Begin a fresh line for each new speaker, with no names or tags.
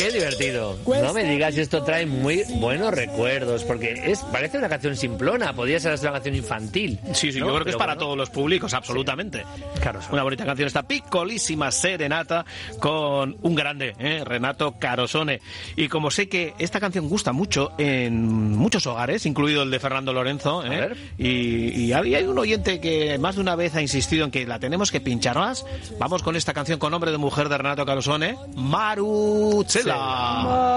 Qué divertido. No me digas, esto trae muy buenos recuerdos, porque parece una canción simplona, podría ser una canción infantil.
Sí, ¿no? Yo creo que es para todos los públicos, absolutamente.
Sí. Carosone.
Una bonita canción, esta piccolísima serenata con un grande, Renato Carosone. Y como sé que esta canción gusta mucho en muchos hogares, incluido el de Fernando Lorenzo, y hay un oyente que más de una vez ha insistido en que la tenemos que pinchar más. Vamos con esta canción con nombre de mujer de Renato Carosone, Maruzela.